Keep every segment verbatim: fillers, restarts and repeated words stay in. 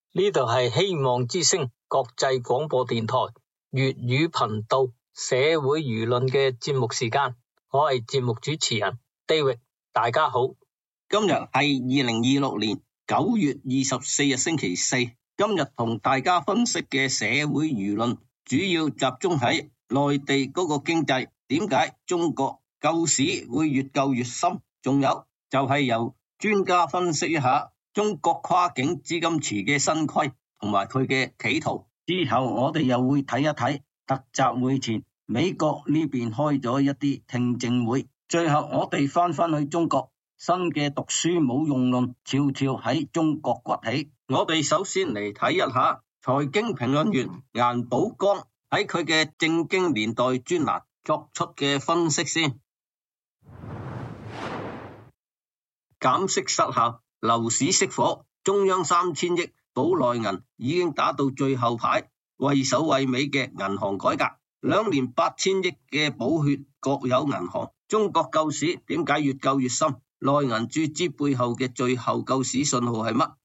呢度係希望之聲國際廣播電台粵語頻道社會輿論嘅節目時間，我係節目主持人 David， 大家好。 今日係二零二六年九月二十四日星期四，今日同大家分析嘅社會輿論主要集中喺內地嗰個經濟，點解中國救市會越救越深，仲有就係由專家分析一下中國跨境資金池嘅新規同埋佢嘅企圖。之後我哋又會睇一睇特集會前美國呢邊開咗一啲聽證會。最後我哋翻返去中國，新嘅讀書冇用論悄悄喺中國崛起。我哋首先嚟睇一下財經評論員顏寶剛喺佢嘅政經年代專欄作出嘅分析先。減息失效，樓市熄火，中央三千億保內銀已經打到最後牌，畏首畏尾嘅銀行改革，兩年八千億嘅補血國有銀行。中國救市點解越救越深？內銀注資背後嘅最後救市信號係乜？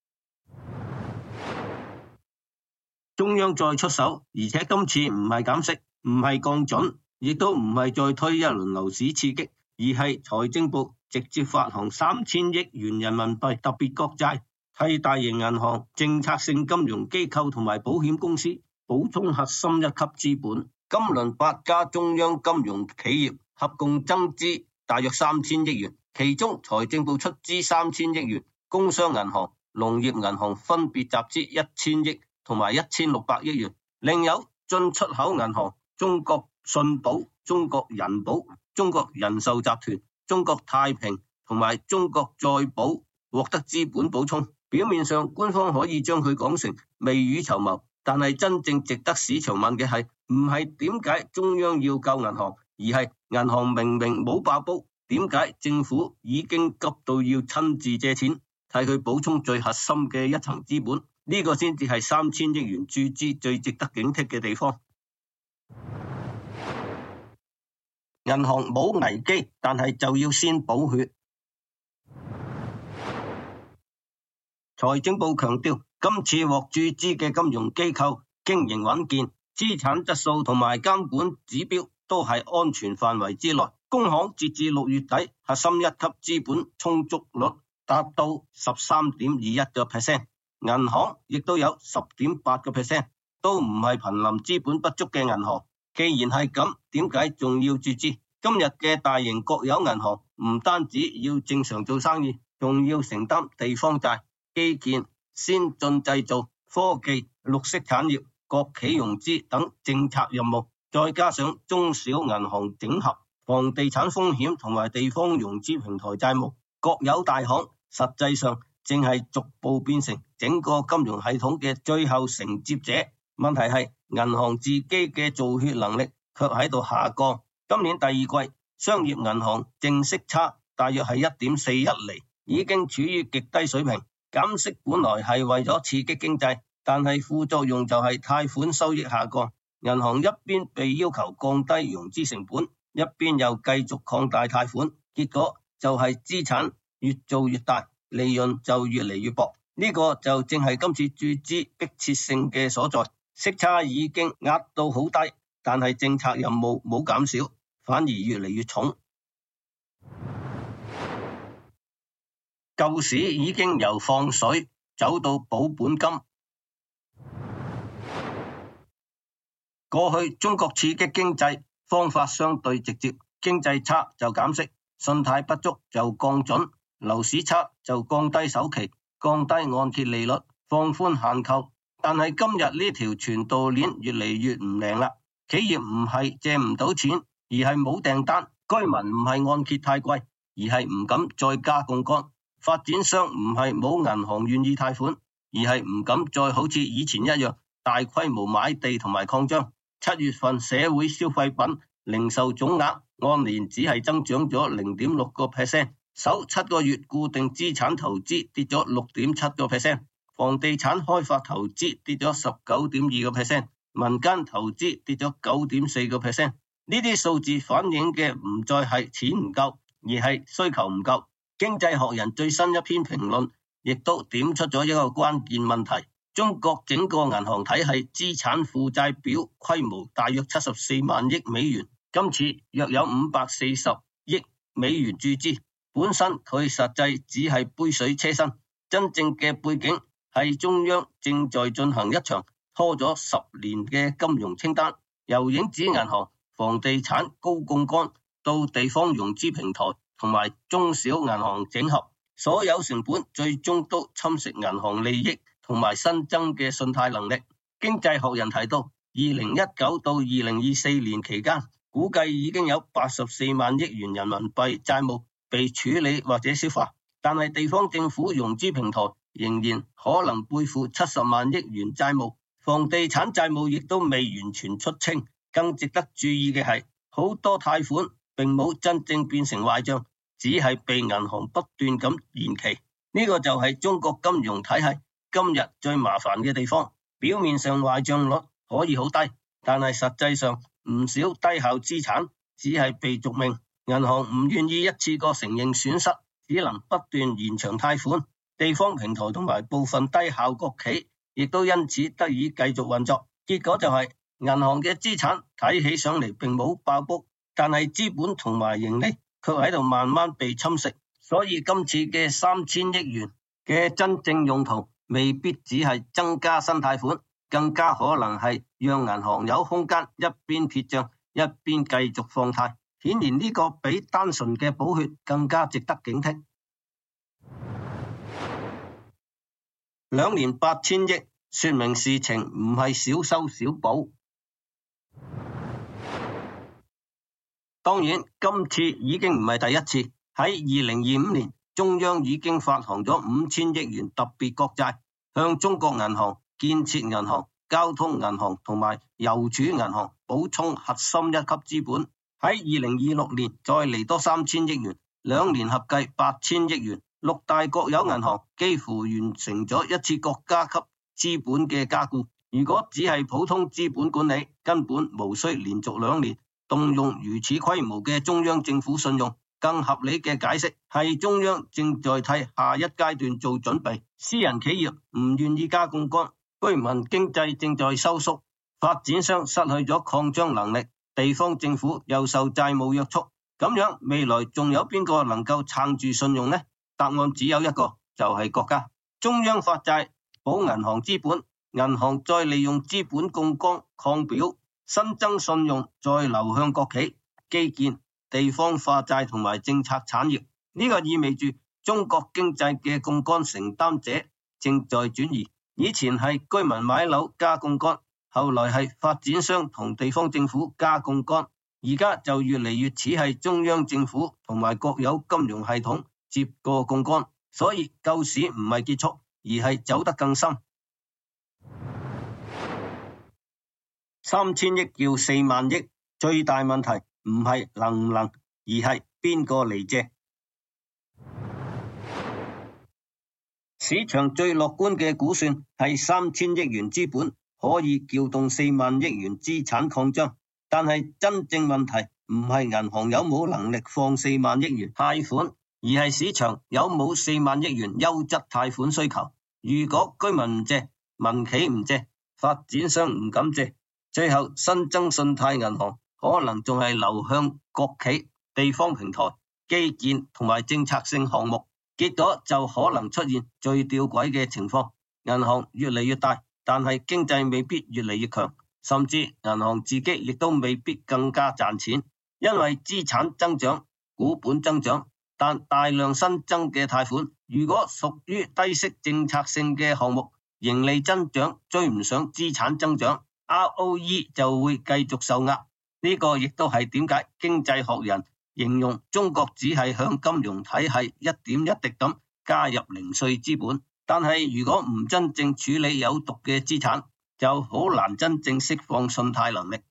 中央再出手，而且今次唔係減息，唔係降準，亦都唔係再推一輪樓市刺激，而係財政部直接發行三千億元人民幣特別國債，替大型銀行、政策性金融機構同埋保險公司補充核心一級資本。今輪八家中央金融企業合共增資大約三千億元，其中財政部出資三千億元，工商銀行、農業銀行分別集資一千億同埋一千六百億元，另有進出口銀行、中國信保、中國人保、中國人壽集團、中國太平同埋中國再保獲得資本補充。表面上官方可以將佢講成未雨綢繆，但係真正值得市場問嘅係唔係點解中央要救銀行，而係銀行明明冇爆煲，點解政府已經急到要親自借錢替佢補充最核心嘅一層資本？呢個先至係三千億元注資最值得警惕嘅地方。銀行冇危機，但係就要先補血。財政部強調，今次獲注資嘅金融機構經營穩健，資產質素同埋監管指標都係安全範圍之內。工行截至六月底，核心一級資本充足率達到十三點二一個 percent， 銀行亦都有十點八個 percent， 都唔係瀕臨資本不足嘅銀行。既然係咁，點解仲要注資？今日嘅大型國有銀行唔單止要正常做生意，仲要承擔地方債、基建、先進製造、科技、綠色產業、國企融資等政策任務，再加上中小銀行整合、房地產風險同埋地方融資平台債務，國有大行實際上正係逐步變成整個金融系統嘅最後承接者。問題係銀行自己嘅造血能力卻喺度下降。今年第二季商業銀行淨息差大約係一點四一厘，已經處於極低水平。減息本來係為咗刺激經濟，但係副作用就係貸款收益下降，銀行一邊被要求降低融資成本，一邊又繼續擴大貸款，結果就係資產越做越大，利潤就越嚟越薄。呢個就正係今次注資迫切性嘅所在。息差已經壓到好低，但係政策任務冇減少，反而越嚟越重。救市已經由放水走到保本金。過去中國刺激經濟方法相對直接，經濟差就減息，信貸不足就降準，樓市差就降低首期，降低按揭利率，放寬限購。但係今日呢條傳導鏈越嚟越唔靈啦，企業唔係借唔到錢，而係冇訂單；居民唔係按揭太貴，而係唔敢再加槓桿；發展商唔係冇銀行願意貸款，而係唔敢再好似以前一樣大規模買地同埋擴張。七月份社會消費品零售總額按年只係增長咗零點六個 percent， 首七個月固定資產投資跌咗六點七個 percent。房地產開發投資跌咗十九點二個 percent， 民間投資跌咗九點四個 percent。呢啲數字反映嘅唔再係錢唔夠，而係需求唔夠。經濟學人最新一篇評論亦都點出咗一個關鍵問題： 中國整個銀行體系資產負債表規模大約七十四萬億美元，今次約有五百四十億美元注資，本身佢實際只係杯水車薪，真正嘅背景係中央正在進行一場拖咗十年嘅金融清單，由影子銀行、房地產高槓桿到地方融資平台同埋中小銀行整合，所有成本最終都侵蝕銀行利益同埋新增嘅信貸能力。經濟學人提到，二零一九到二零二四年期間，估計已經有八十四萬億元人民幣債務被處理或者消化，但係地方政府融資平台仍然可能背負七十萬億元債務，房地產債務亦都未完全出清。更值得注意嘅係，好多貸款並冇真正變成壞賬，只係被銀行不斷咁延期。呢個就係中國金融體系今日最麻煩嘅地方。表面上壞賬率可以好低，但係實際上唔少低效資產只係被續命，銀行唔願意一次過承認損失，只能不斷延長貸款。地方平台同埋部分低效國企亦都因此得以繼續運作。結果就係銀行嘅資產睇起上嚟並冇爆煲，但係資本同埋盈利卻喺度慢慢被侵蝕。所以今次嘅三千億元嘅真正用途未必只係增加新貸款，更加可能係讓銀行有空間一邊撇賬一邊繼續放貸。顯然呢個比單純嘅補血更加值得警惕。兩年八千億，說明事情唔係小修小補。當然，今次已經唔係第一次。喺二零二五年，中央已經發行咗五千億元特別國債，向中國銀行、建設銀行、交通銀行同埋郵儲銀行補充核心一級資本。喺二零二六年再嚟多三千億元，兩年合計八千億元。六大國有銀行幾乎完成咗一次國家級資本嘅加固。如果只係普通資本管理，根本無需連續兩年動用如此規模嘅中央政府信用。更合理嘅解釋係中央正在替下一階段做準備。私人企業唔願意加槓桿，居民經濟正在收縮，發展商失去咗擴張能力，地方政府又受債務約束。咁樣未來仲有邊個能夠撐住信用呢？答案只有一個，就係國家。中央發債保銀行資本，銀行再利用資本槓桿擴表，新增信用再流向國企、基建、地方化債同埋政策產業。呢個意味住中國經濟嘅槓桿承擔者正在轉移。以前係居民買樓加槓桿，後來係發展商同地方政府加槓桿，而家就越嚟越似係中央政府同埋國有金融系統接過槓桿。所以救市唔係結束，而係走得更深。三千億叫四萬億，最大問題唔係能唔能，而係邊個嚟借。市場最樂觀嘅估算係三千億元資本可以撬動四萬億元資產擴張，但係真正問題唔係銀行有冇能力放四萬億元貸款，而係市場有冇四萬億元優質貸款需求。如果居民唔借，民企唔借，發展商唔敢借，最後新增信貸銀行可能仲係流向國企、地方平台、基建同埋政策性項目，結果就可能出現最吊詭嘅情況：銀行越嚟越大，但係經濟未必越嚟越強，甚至銀行自己亦都未必更加賺錢，因為資產增長、股本增長，但大量新增嘅貸款，如果屬於低息政策性嘅項目，盈利增長追唔上資產增長， R O E 就會繼續受壓。呢個亦都係點解經濟學人形容中國只係向金融體系一點一滴咁加入零碎資本，但係如果唔真正處理有毒嘅資產，就好難真正釋放信貸能力。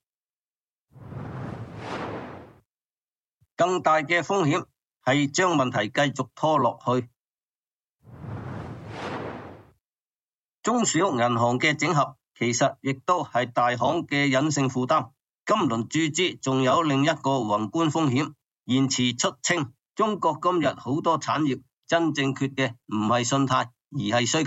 更大嘅風險係將問題繼續拖落去。中小銀行嘅整合其實亦都係大行嘅隱性負擔。今輪注資仲有另一個宏觀風險，延遲出清。中國今日好多產業真正缺嘅唔係信貸，而係需求。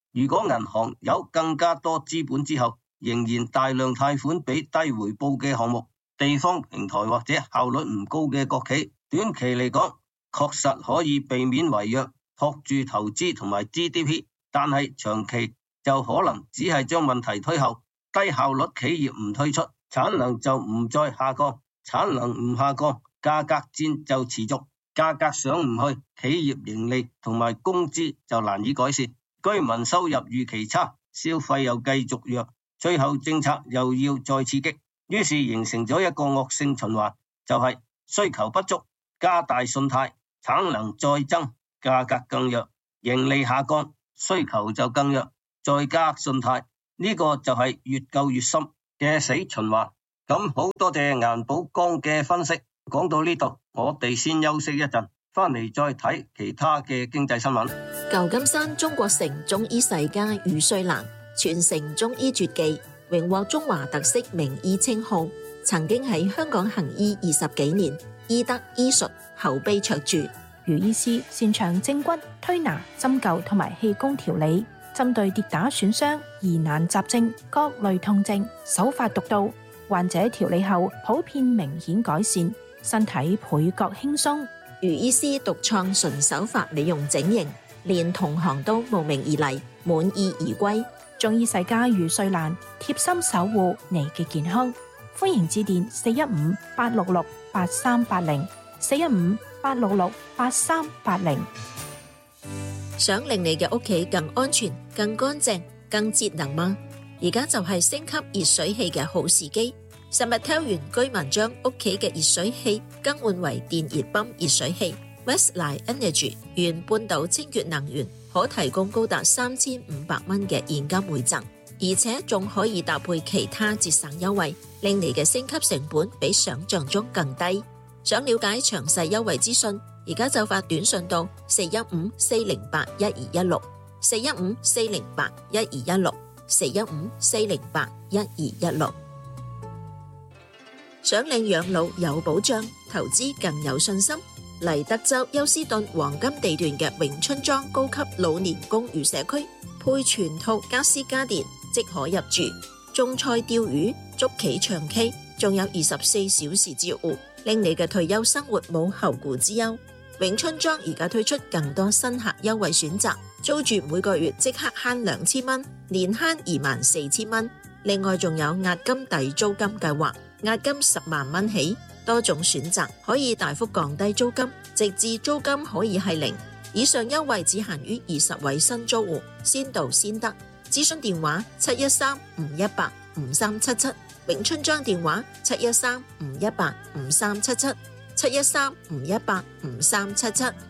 如果銀行有更加多資本之後，仍然大量貸款俾低回報嘅項目，地方平台或者效率唔高嘅國企，短期嚟講確實可以避免違約，托住投資同埋 G D P， 但係長期就可能只係將問題推後。低效率企業唔退出，產能就唔再下降，產能唔下降，價格戰就持續，價格上唔去，企業盈利同埋工資就難以改善，居民收入預期差，消費又繼續弱，最後政策又要再刺激，於是形成咗一個惡性循環，就係需求不足，加大信貸，產能再增，價格更弱，盈利下降，需求就更弱，再加信貸，呢個就係越救越深嘅死循環。咁好多謝顏寶剛嘅分析，講到呢度，我哋先休息一陣，翻嚟再睇其他嘅經濟新聞。 舊金山中國城中醫世家余瑞蘭傳承中醫絕技，榮獲中華特色名醫稱號，曾經喺香港行醫二十幾年，醫德醫術口碑卓著。 余醫師擅長正骨、推拿、針灸同埋氣功調理，針對跌打損傷、疑難雜症、各類痛症，手法獨到，患者調理後普遍明顯改善，身體倍覺輕鬆。 余醫師獨創純手法美容整形，連同行都慕名而嚟，滿意而歸。 中醫世家余瑞蘭貼心守護你嘅健康，歡迎致電四一五八六六八三八零四一五八六六八三八零。 想令你嘅屋企更安全、更乾淨、更節能嗎？而家就係升級熱水器嘅好時機。實物挑完，居民將屋企嘅熱水器更換為電熱泵熱水器 Westline Energy 原半島清潔能源，可提供高達三千五百蚊嘅現金回贈，而且仲可以搭配其他節省優惠，令你嘅升級成本比想象中更低。想了解詳細優惠資訊，而家就發短信到四一五四零八一二一六四一五四零八一二一六四一五四零八一二一六。想令養老有保障，投資更有信心，嚟德州休斯頓黃金地段嘅永春莊高級老年公寓社區，配全套家私家電即可入住，種菜釣魚、捉棋唱 K， 仲有二十四小時照護，令你嘅退休生活冇後顧之憂。永春莊而家推出更多新客優惠選擇，租住每個月即刻慳兩千蚊，年慳二萬四千蚊。另外仲有押金抵租金計劃，押金十萬蚊起，多種選擇可以大幅降低租金，直至租金可以係零。以上優惠只限於二十位新租戶，先到先得。諮詢電話七一三五一八五三七七，永春莊電話七一三五一八五三七七，七一三五一八五三七七。